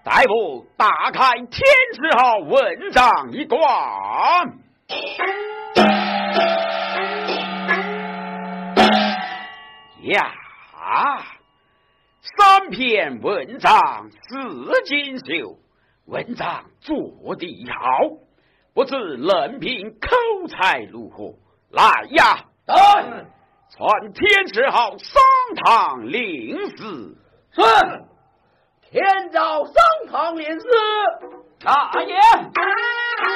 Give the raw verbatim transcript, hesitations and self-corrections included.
待我打开天字号文章一观。呀，三篇文章四锦绣，文章做得好，不知人品口才如何？来呀， 来， 传天字号商堂令史。 是，天照商堂令史。 大爷。